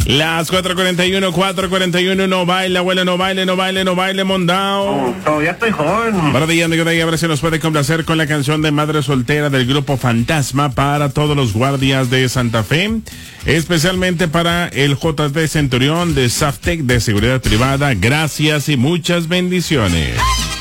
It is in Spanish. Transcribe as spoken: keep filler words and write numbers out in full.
Las cuatro cuarenta y uno, cuatro cuarenta y uno, no baile, abuelo, no baile, no baile, no baile, mondao. Oh, todavía estoy joven. Para día de hoy, a ver si nos puede complacer con la canción de Madre Soltera del grupo Fantasma para todos los guardias de Santa Fe, especialmente para el J T Centurión de Saftec de Seguridad Privada. Gracias y muchas bendiciones.